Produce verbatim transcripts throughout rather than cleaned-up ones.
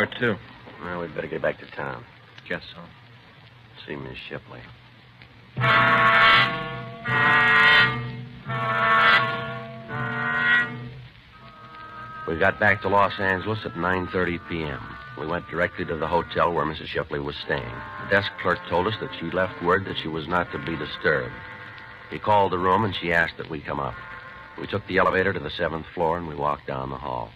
too. Well, we'd better get back to town. Guess so. See Miss Shipley. We got back to Los Angeles at nine thirty p.m. We went directly to the hotel where Missus Shipley was staying. The desk clerk told us that she left word that she was not to be disturbed. He called the room, and she asked that we come up. We took the elevator to the seventh floor, and we walked down the hall.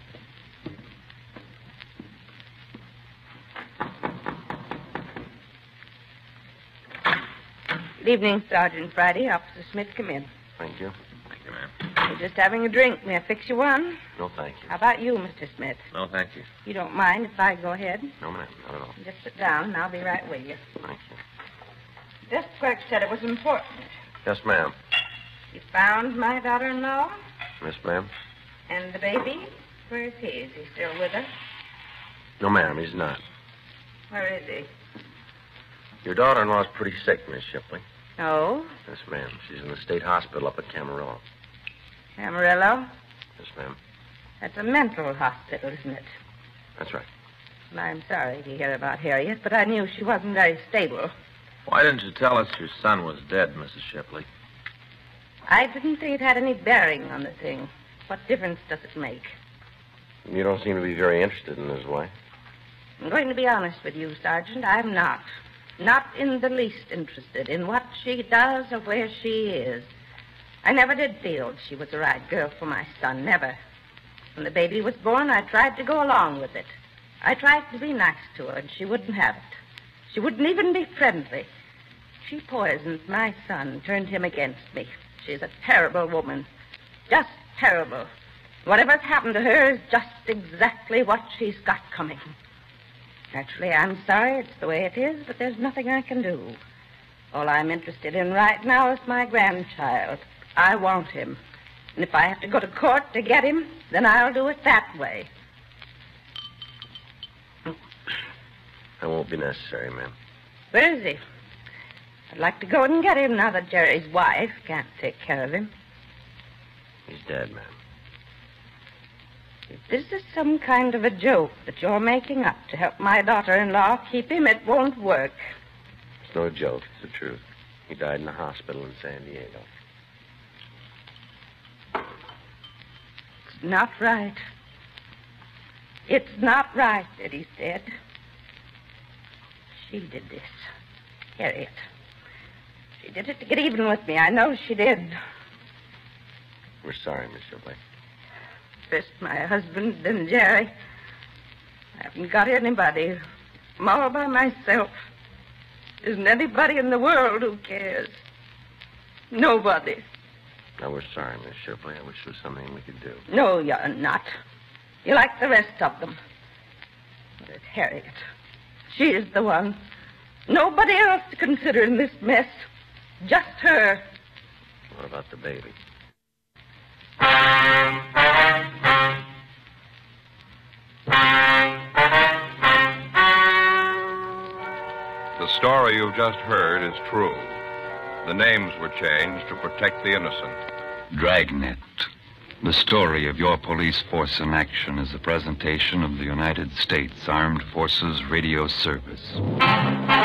Good evening, Sergeant Friday. Officer Smith, come in. Thank you. Thank you, ma'am. You're just having a drink. May I fix you one? No, thank you. How about you, Mister Smith? No, thank you. You don't mind if I go ahead? No, ma'am, not at all. Just sit down, and I'll be right with you. Thank you. The desk clerk said it was important. Yes, ma'am. You found my daughter-in-law Yes, ma'am. and the baby? Where is he? Is he still with her? No, ma'am, he's not. Where is he? Your daughter-in-law's pretty sick, Miss Shipley. Oh, Yes, ma'am. She's in the state hospital up at Camarillo. Amarillo? Yes, ma'am. That's a mental hospital, isn't it? That's right. And I'm sorry to hear about Harriet, but I knew she wasn't very stable. Why didn't you tell us your son was dead, Missus Shipley? I didn't think it had any bearing on the thing. What difference does it make? You don't seem to be very interested in his wife. I'm going to be honest with you, Sergeant. I'm not. Not in the least interested in what she does or where she is. I never did feel she was the right girl for my son, never. When the baby was born, I tried to go along with it. I tried to be nice to her, and she wouldn't have it. She wouldn't even be friendly. She poisoned my son, turned him against me. She's a terrible woman. Just terrible. Whatever's happened to her is just exactly what she's got coming. Actually, I'm sorry it's the way it is, but there's nothing I can do. All I'm interested in right now is my grandchild. I want him. And if I have to go to court to get him, then I'll do it that way. That won't be necessary, ma'am. Where is he? I'd like to go and get him now that Jerry's wife can't take care of him. He's dead, ma'am. If this is some kind of a joke that you're making up to help my daughter-in-law keep him, it won't work. It's no joke. It's the truth. He died in a hospital in San Diego. It's not right. It's not right that he's dead. She did this. Harriet. She did it to get even with me. I know she did. We're sorry, Miss Shipley. First my husband, then Jerry. I haven't got anybody. I'm all by myself. There isn't anybody in the world who cares. Nobody. No, we're sorry, Miss Shipley. I wish there was something we could do. No, you're not. You're like the rest of them. But it's Harriet. She is the one. Nobody else to consider in this mess. Just her. What about the baby? The story you've just heard is true. The names were changed to protect the innocent. Dragnet. The story of your police force in action is a presentation of the United States Armed Forces Radio Service.